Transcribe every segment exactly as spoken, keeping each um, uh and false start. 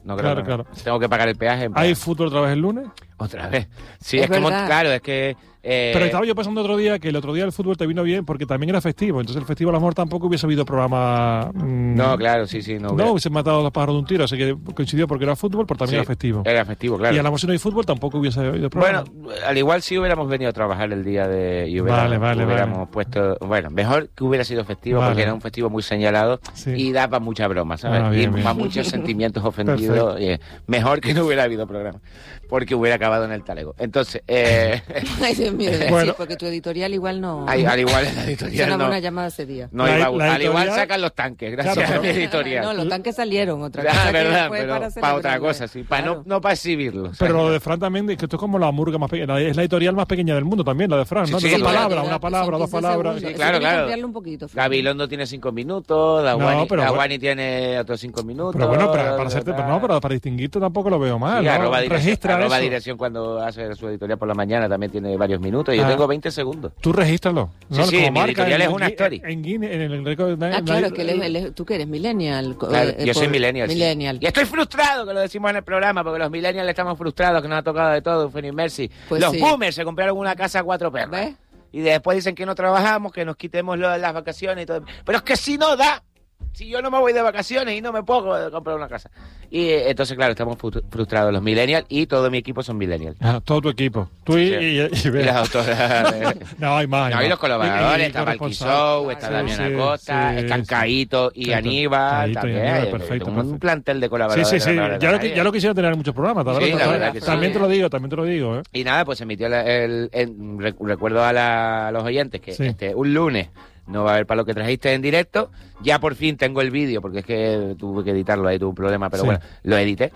No creo claro, que no. claro. Tengo que pagar el peaje. En ¿Hay fútbol otra vez el lunes? Otra vez. Sí, Es es, que, mon- verdad. claro, es que... eh, Pero estaba yo pensando otro día que el otro día el fútbol te vino bien porque también era festivo. Entonces el festivo a lo mejor tampoco hubiese habido programa... mmm, No, claro, sí, sí. No, No, hubiera- hubiesen matado a los pájaros de un tiro. Así que coincidió porque era fútbol, pero también sí, era festivo. Era festivo, claro. Y a lo mejor si no hay fútbol tampoco hubiese habido programa. Bueno, al igual si hubiéramos venido a trabajar el día de... Y hubiera- Vale, vale, hubiéramos vale. puesto... Bueno, mejor que hubiera sido festivo Vale. porque era un festivo muy señalado Sí. y daba mucha broma, ¿sabes? Ah, bien, y bien. más muchos sentimientos ofendidos. Y, eh, mejor que no hubiera habido programa porque hubiera acabado en el talego. Entonces, eh, Ay, Dios mío, Bueno. sí, porque tu editorial igual no... al, al igual en la editorial Sonaba no, una llamada ese día. no La- iba, la al igual editorial- sacan los tanques, gracias Claro, a mi pero- editorial. No, los tanques salieron, otra Ah, cosa que verdad, fue pero para para, otra celebrarlo. cosa, sí, para Claro. no, no para exhibirlo. Pero ¿sabes? lo de Fran también, que esto es como la murga más pequeña, es la editorial más pequeña del mundo también, la de Fran, ¿no? Sí, De sí, dos sí, palabras, verdad, una que palabra, son dos quince palabras. segundos. Sí, Eso claro, tienes que claro. ampliarlo un poquito, Fran. Gabilondo tiene cinco minutos, la No, Guani, pero la bueno. Guani tiene otros cinco minutos. Pero bueno, para, para la- hacerte, la- pero no, pero para distinguirte tampoco lo veo mal, Sí, ¿no? arroba dirección, Registra arroba eso. dirección cuando hace su editorial por la mañana también tiene varios minutos. Yo Ah. tengo veinte segundos. Tú regístralo. Sí, sí, Como mi marca editorial en- es una en- story. En Guinness, en el récord de- Ah, claro, de- que él es- él es- tú que eres millennial. co- Claro, eh, yo soy por- millennial. sí. Millennial. Y estoy frustrado, que lo decimos en el programa, porque los millennials estamos frustrados, que nos ha tocado de todo, Eugenio Mercy. Pues los sí. boomers se compraron una casa a cuatro perros. ¿Ves? Y después dicen que no trabajamos, que nos quitemos lo de las vacaciones y todo. Pero es que si no da, si yo no me voy de vacaciones y no me puedo comprar una casa. Y eh, entonces, claro, estamos fru- frustrados los millennials y todo mi equipo son millennials. Ah, todo tu equipo. Tú y, Sí. y, y- y- Y la doctora... de- No, hay más. hay No, y más. los colaboradores, Y- y está corresponsal. Valquisou, está Sí, Damián sí, Acosta, sí, están sí. Caíto y Caíto, Aníbal Caíto y también. Aníbal, eh, perfecto, un perfecto. plantel de Sí, colaboradores. sí, sí. de la Hora de Ya lo, Canarias. ya lo quisiera tener en muchos programas. la Sí, verdad, la también- verdad que sí. también te lo digo, también te lo digo. ¿eh? Y nada, pues se emitió la- el, el- rec- recuerdo a, la- a los oyentes que Sí. este un lunes no va a haber para lo que trajiste en directo. Ya por fin tengo el vídeo, porque es que tuve que editarlo, ahí tuve un problema, pero Sí. bueno, lo edité.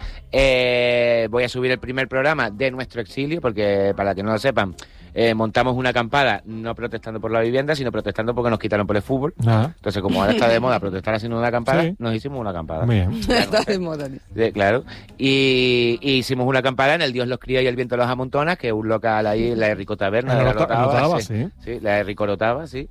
Eh, voy a subir el primer programa de nuestro exilio, porque para que no lo sepan, eh, montamos una acampada no protestando por la vivienda, sino protestando porque nos quitaron por el fútbol. Nada. Entonces, como ahora está de moda protestar haciendo una acampada, Sí. nos hicimos una acampada. Bien. Está de moda. Sí, claro. Y, y hicimos una acampada en el Dios los cría y el viento los amontona, que es un local ahí, la de Rico Taberna, En de la la Rota- Rotava, Rotava, sí. sí. Sí, la de Rico Rotava, sí.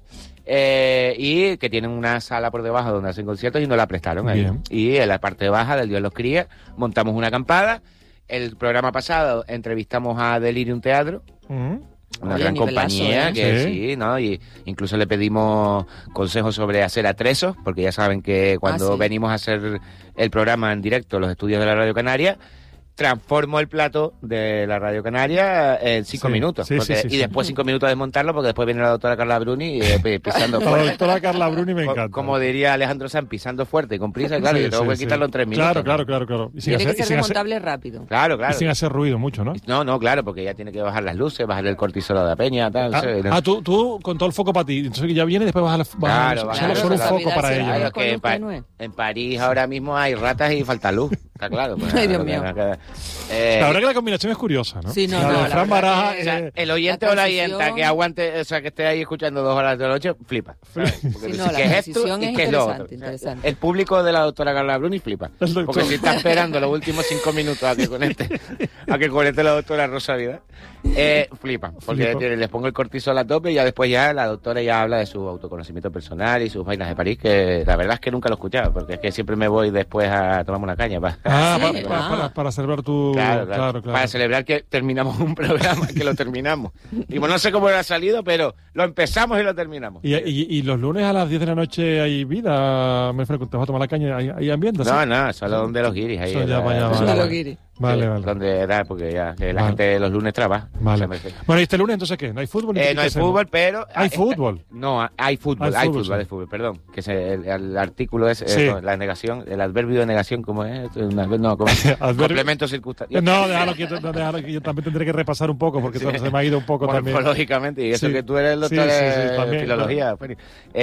Eh, y que tienen una sala por debajo donde hacen conciertos y nos la prestaron ahí. Bien. Y en la parte baja del Dios los cría montamos una acampada. El programa pasado entrevistamos a Delirium Teatro, Mm. una Oye, gran nivelazo, compañía ¿eh? que Sí. sí. ¿no? Y incluso le pedimos consejos sobre hacer atresos, porque ya saben que cuando Ah, sí. venimos a hacer el programa en directo, los estudios de la Radio Canaria, transformo el plato de la Radio Canaria en cinco Sí, minutos. sí, porque- sí, sí, y sí. después cinco minutos a desmontarlo, porque después viene la doctora Carla Bruni eh, pi- pisando La fuerte. doctora Carla Bruni me Co- encanta. Como diría Alejandro Sanz, pisando fuerte y con prisa, claro, Sí, yo tengo sí, que sí. quitarlo en tres minutos. Claro, claro, claro, claro. Y sin Tiene que hacer, y ser sin hacer- desmontable rápido. Claro, y claro. sin hacer ruido mucho, ¿no? No, no, claro, porque ya tiene que bajar las luces, bajar el cortisol de la peña, tal. Ah, ¿sí? ¿no? ah, tú, tú con todo el foco para ti. Entonces ya viene y después vas a la, vas a- Claro, solo, vas Claro, a- solo un la foco vida para se ella. va Claro, con que luz en, Pa- tenue. en París ahora mismo hay ratas y falta luz, está claro. Pues, Ay, Dios lo que mío. no queda. Eh, La verdad que la combinación es curiosa, ¿no? Sí, no, la no, de la Fran verdad Baraja, que- o sea, eh, el oyente la o la transición- oyenta que aguante, o sea, que esté ahí escuchando dos horas de la noche, flipa. ¿sabes? Porque Sí, dice, no, la ¿qué es esto transición y es qué es lo interesante, otro? interesante. El público de la doctora Carla Bruni flipa. El doctor. Porque si está esperando los últimos cinco minutos a que conecte, a que conecte la doctora Rosa Vidal, eh, flipan. Porque Flipa. tiene- les pongo el cortisol a tope y ya después ya la doctora ya habla de su autoconocimiento personal y sus vainas de París, que la verdad es que nunca lo he escuchado, porque es que siempre me voy después a tomarme una caña. Pa. Ah, Sí, pa- pa- ah. para, para celebrar tu... Claro, claro, claro, claro. Para celebrar que terminamos un programa, que lo terminamos. Y bueno, no sé cómo ha salido, pero lo empezamos y lo terminamos. Y, y, y los lunes a las diez de la noche hay vida, me te vas a tomar la caña, hay, hay ambiente, ¿sí? No, no, solo donde los guiris. Ahí Eso en ya la- vaya, en vale, la- De vale. los guiris. Vale, sí, vale. Donde era, porque ya que la Vale. gente los lunes trabaja. Vale. Se me dice. Bueno, ¿y este lunes entonces qué? ¿No hay fútbol? Eh, ¿Qué no hay hacemos? fútbol, pero... ¿Hay esta- fútbol? No, hay fútbol, Hay hay fútbol, fútbol, sí. hay fútbol, perdón. Que es el, el artículo es eh, Sí. no, la negación, el adverbio de negación, ¿cómo es? Una- No, ¿cómo es? Adverbio- Complemento circunstancial. No, déjalo quieto, no, déjalo que yo también tendré que repasar un poco porque Sí. se me ha ido un poco también. Morfológicamente, y eso Sí. que tú eres el doctor Sí, sí, sí, de también, filología. Feni.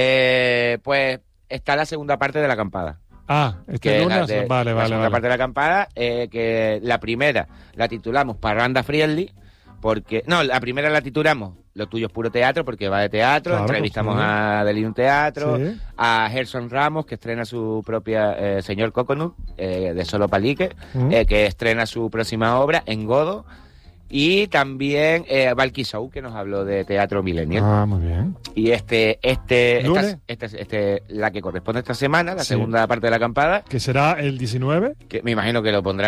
Eh, pues está la segunda parte de la acampada. Ah, este Que lunes, la de- vale, la vale, segunda vale. parte de la acampada, eh, que la primera la titulamos Parranda Friendly, porque... No, la primera la titulamos Lo tuyo es puro teatro, porque va de teatro. Claro, Entrevistamos sí. a Delirium Teatro, Sí. a Gerson Ramos, que estrena su propia eh, Señor Coconut, eh, de Solo Palique, Mm. eh, que estrena su próxima obra en Godo. Y también eh, Valquisou, que nos habló de teatro millennial. Ah, muy bien. Y este, este, ¿Lunes? esta, este, este, la que corresponde esta semana, la Sí. segunda parte de la acampada, Que será el diecinueve. que me imagino que lo pondrá